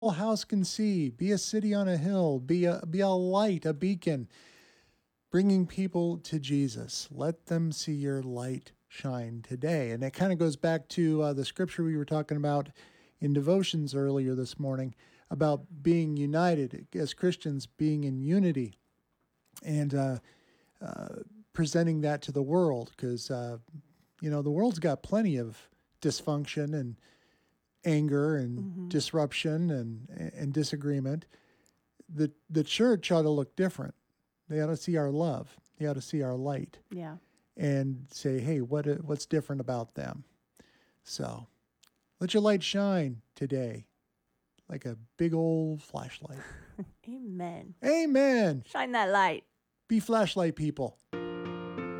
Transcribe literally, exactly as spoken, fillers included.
whole house can see. Be a city on a hill. Be a be a light, a beacon, bringing people to Jesus. Let them see your light shine today. And it kind of goes back to uh, the scripture we were talking about in devotions earlier this morning about being united as Christians, being in unity, and uh, uh, presenting that to the world. Because uh, you know the world's got plenty of dysfunction and anger and Mm-hmm. disruption and and disagreement. The the church ought to look different. They ought to see our love. They ought to see our light Yeah. and say, "Hey, what what's different about them?" So, let your light shine today, like a big old flashlight. Amen. Amen. Shine that light. Be flashlight people.